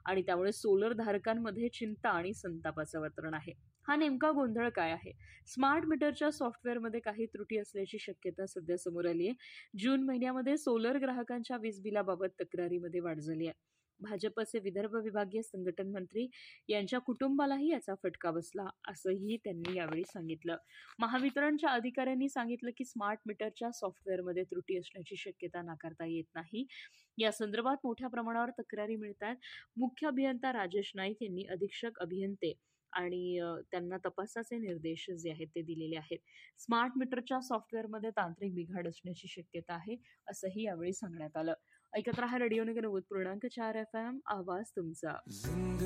आणि त्यामुळे सोलर धारकांमध्ये चिंता आणि संतापाचं वातावरण आहे. हा नेमका गोंधळ काय आहे? स्मार्ट मीटरच्या सॉफ्टवेअरमध्ये काही त्रुटी असल्याची शक्यता सध्या समोर आली आहे. जून महिन्यामध्ये सोलर ग्राहकांच्या वीज बिलाबाबत तक्रारीमध्ये वाढ झाली आहे. भाजपचे विदर्भ विभागीय संघटन मंत्री यांच्या कुटुंबालाही याचा फटका बसला, असंही त्यांनी यावेळी सांगितलं. महावितरणच्या अधिकाऱ्यांनी सांगितलं की स्मार्ट मीटरच्या सॉफ्टवेअरमध्ये त्रुटी असण्याची शक्यता नाकारता येत नाही. या संदर्भात मोठ्या प्रमाणावर तक्रारी मिळत आहेत. मुख्य अभियंता राजेश नाईक यांनी अधीक्षक अभियंते आणि त्यांना तपासाचे निर्देश जे आहेत ते दिलेले आहेत. स्मार्ट मीटरच्या सॉफ्टवेअरमध्ये तांत्रिक बिघाड असण्याची शक्यता आहे, असंही यावेळी सांगण्यात आलं. ऐकत रहा रेडिओ नगर 90.4 FM, आवाज तुमचा.